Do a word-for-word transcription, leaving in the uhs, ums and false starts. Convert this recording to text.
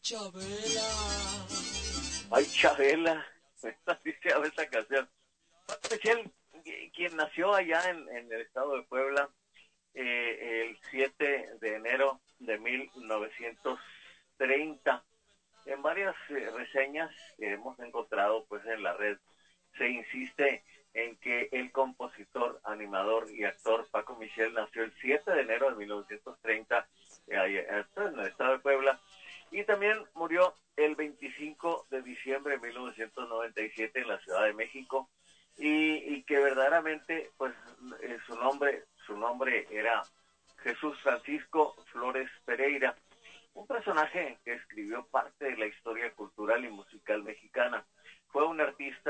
Chabela. Ay, Chabela, así se llama esa canción. Michelle, quien nació allá en, en el estado de Puebla, eh, el siete de enero de mil novecientos treinta. En varias eh, reseñas que hemos encontrado pues en la red, se insiste en que el compositor, animador y actor Paco Michel nació el siete de enero de mil novecientos treinta eh, en el estado de Puebla, y también murió el veinticinco de diciembre de mil novecientos noventa y siete en la Ciudad de México, y, y que verdaderamente pues eh, su nombre su nombre era Jesús Francisco Flores Pereira, un personaje que escribió parte de la historia cultural y musical mexicana. Fue un artista